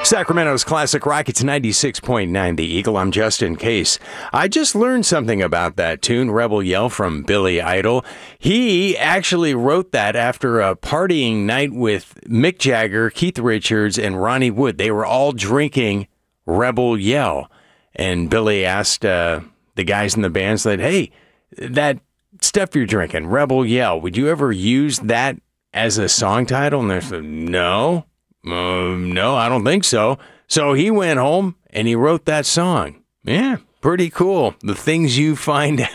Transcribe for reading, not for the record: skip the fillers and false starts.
Sacramento's classic rock, it's 96.9 The Eagle. I'm Justin Case. I just learned something about that tune, Rebel Yell, from Billy Idol. He actually wrote that after a partying night with Mick Jagger, Keith Richards, and Ronnie Wood. They were all drinking Rebel Yell. And Billy asked the guys in the band, said, hey, that stuff you're drinking, Rebel Yell, would you ever use that as a song title? And they said, no, I don't think so. So he went home and he wrote that song. Yeah, pretty cool. The things you find out.